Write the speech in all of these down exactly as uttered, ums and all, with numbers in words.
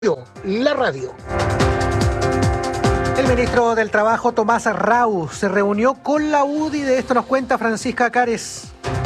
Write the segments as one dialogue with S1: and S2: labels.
S1: La radio.
S2: El ministro del Trabajo, Tomás Rau, se reunió con la U D I. De esto nos cuenta Francisca Cares.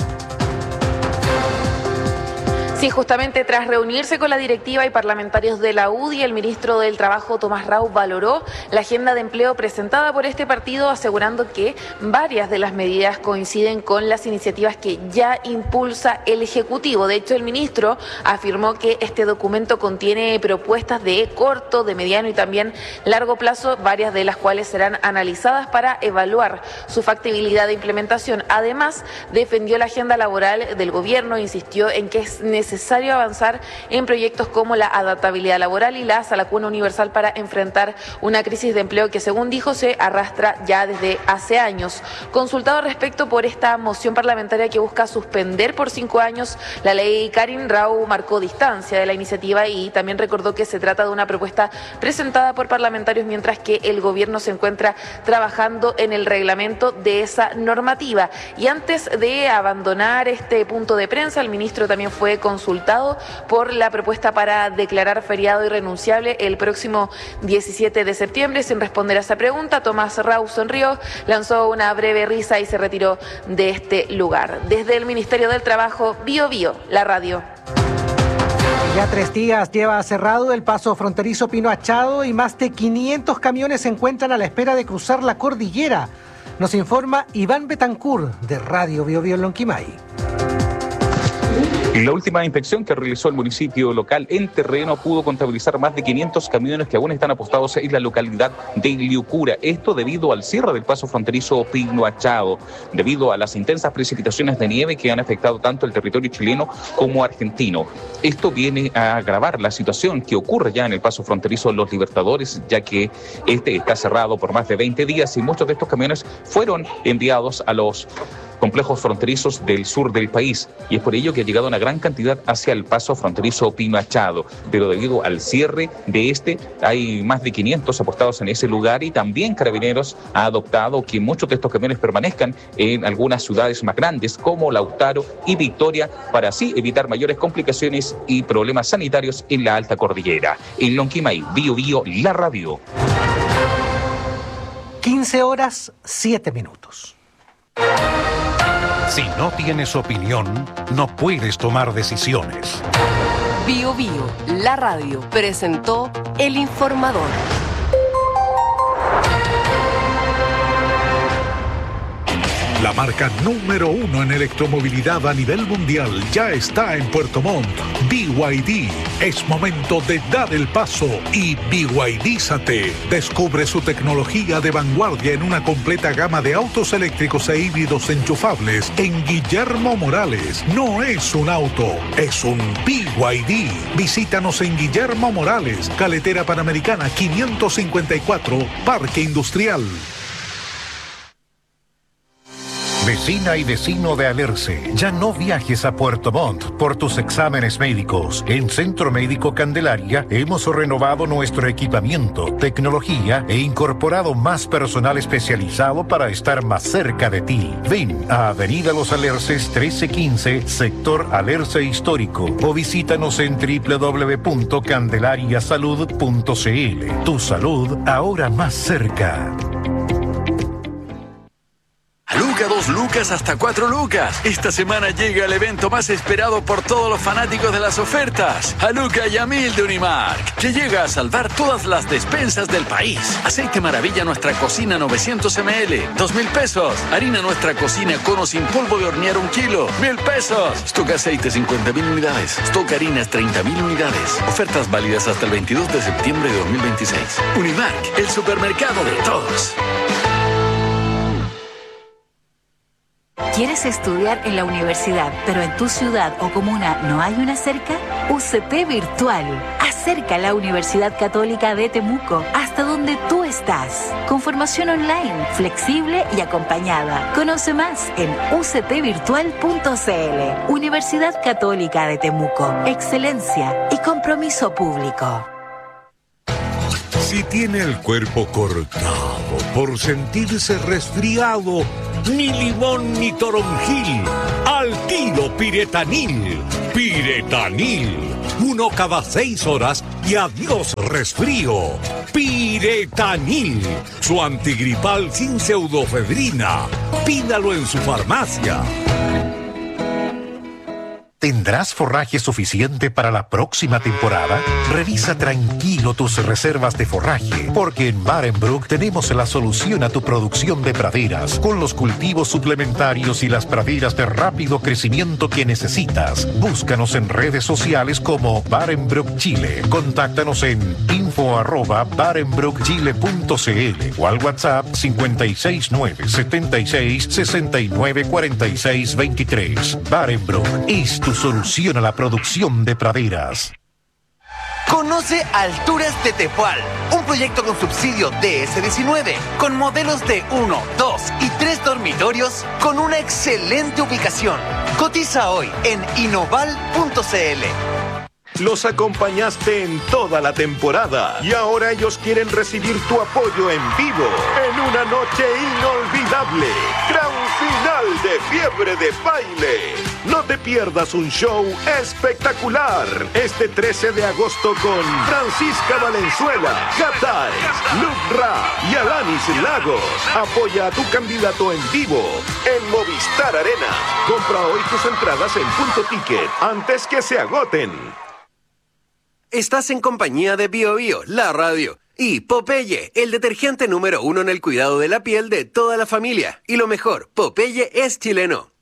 S3: Sí, justamente tras reunirse con la directiva y parlamentarios de la U D I, el ministro del Trabajo, Tomás Rau, valoró la agenda de empleo presentada por este partido, asegurando que varias de las medidas coinciden con las iniciativas que ya impulsa el Ejecutivo. De hecho, el ministro afirmó que este documento contiene propuestas de corto, de mediano y también largo plazo, varias de las cuales serán analizadas para evaluar su factibilidad de implementación. Además, defendió la agenda laboral del gobierno, insistió en que es necesario necesario avanzar en proyectos como la adaptabilidad laboral y la salacuna universal para enfrentar una crisis de empleo que, según dijo, se arrastra ya desde hace años. Consultado respecto por esta moción parlamentaria que busca suspender por cinco años la ley Karin, Rau marcó distancia de la iniciativa y también recordó que se trata de una propuesta presentada por parlamentarios, mientras que el gobierno se encuentra trabajando en el reglamento de esa normativa. Y antes de abandonar este punto de prensa, el ministro también fue con consultado por la propuesta para declarar feriado irrenunciable el próximo diecisiete de septiembre. Sin responder a esa pregunta, Tomás Rau sonrió, lanzó una breve risa y se retiró de este lugar. Desde el Ministerio del Trabajo, Bio Bio, la radio.
S2: Ya tres días lleva cerrado el paso fronterizo Pino Achado y más de quinientos camiones se encuentran a la espera de cruzar la cordillera. Nos informa Iván Betancourt de Radio Bio Bio Lonquimay.
S4: La última inspección que realizó el municipio local en terreno pudo contabilizar más de quinientos camiones que aún están apostados en la localidad de Liucura. Esto debido al cierre del paso fronterizo Pino Achado, debido a las intensas precipitaciones de nieve que han afectado tanto el territorio chileno como argentino. Esto viene a agravar la situación que ocurre ya en el paso fronterizo Los Libertadores, ya que este está cerrado por más de veinte días y muchos de estos camiones fueron enviados a los complejos fronterizos del sur del país, y es por ello que ha llegado una gran cantidad hacia el paso fronterizo Pino Achado, pero debido al cierre de este hay más de quinientos apostados en ese lugar y también Carabineros ha adoptado que muchos de estos camiones permanezcan en algunas ciudades más grandes como Lautaro y Victoria para así evitar mayores complicaciones y problemas sanitarios en la alta cordillera. En Lonquimay, Bio Bio, la radio.
S2: quince horas, siete minutos.
S5: Si no tienes opinión, no puedes tomar decisiones.
S6: Bio Bio, la radio, presentó El Informador.
S5: La marca número uno en electromovilidad a nivel mundial ya está en Puerto Montt. B Y D. Es momento de dar el paso y B Y D-zate. Descubre su tecnología de vanguardia en una completa gama de autos eléctricos e híbridos enchufables en Guillermo Morales. No es un auto, es un B Y D. Visítanos en Guillermo Morales, Carretera Panamericana quinientos cincuenta y cuatro, Parque Industrial. Vecina y vecino de Alerce, ya no viajes a Puerto Montt por tus exámenes médicos. En Centro Médico Candelaria hemos renovado nuestro equipamiento, tecnología e incorporado más personal especializado para estar más cerca de ti. Ven a Avenida Los Alerces trece quince, sector Alerce Histórico, o visítanos en doble u doble u doble u punto candelariasalud punto c l. Tu salud ahora más cerca.
S7: Luca, dos lucas hasta cuatro lucas. Esta semana llega el evento más esperado por todos los fanáticos de las ofertas. A Luca y a Mil de Unimark, que llega a salvar todas las despensas del país. Aceite Maravilla Nuestra Cocina novecientos mililitros, dos mil pesos. Harina Nuestra Cocina Cono sin polvo de hornear un kilo, mil pesos. Stock aceite cincuenta mil unidades. Stock harinas treinta mil unidades. Ofertas válidas hasta el veintidós de septiembre de dos mil veintiséis. Unimark, el supermercado de todos.
S8: ¿Quieres estudiar en la universidad, pero en tu ciudad o comuna no hay una cerca? U C T Virtual. Acerca la Universidad Católica de Temuco hasta donde tú estás. Con formación online, flexible y acompañada. Conoce más en u c t virtual punto c l. Universidad Católica de Temuco. Excelencia y compromiso público.
S5: Si tiene el cuerpo cortado por sentirse resfriado, ni limón ni toronjil, al tiro Piretanil. Piretanil, uno cada seis horas y adiós resfrío. Piretanil, su antigripal sin pseudofedrina. Pídalo en su farmacia.
S1: ¿Tendrás forraje suficiente para la próxima temporada? Revisa tranquilo tus reservas de forraje, porque en Barenbrook tenemos la solución a tu producción de praderas, con los cultivos suplementarios y las praderas de rápido crecimiento que necesitas. Búscanos en redes sociales como Barenbrook Chile. Contáctanos en info arroba barenbrook chile punto c l o al WhatsApp cinco seis nueve, siete seis, seis nueve, cuatro seis dos tres. Barenbrook es tu solución a la producción de praderas.
S9: Conoce Alturas de Tepual, un proyecto con subsidio D S diecinueve, con modelos de uno, dos y tres dormitorios, con una excelente ubicación. Cotiza hoy en inoval punto c l.
S10: Los acompañaste en toda la temporada y ahora ellos quieren recibir tu apoyo en vivo en una noche inolvidable. Gran final de Fiebre de Baile. No te pierdas un show espectacular este trece de agosto con Francisca Valenzuela, Gataes, Luke Ra y Alanis Lagos. Apoya a tu candidato en vivo en Movistar Arena. Compra hoy tus entradas en Punto Ticket antes que se agoten.
S11: Estás en compañía de Bio Bio, la radio, y Popeye, el detergente número uno en el cuidado de la piel de toda la familia. Y lo mejor, Popeye es chileno.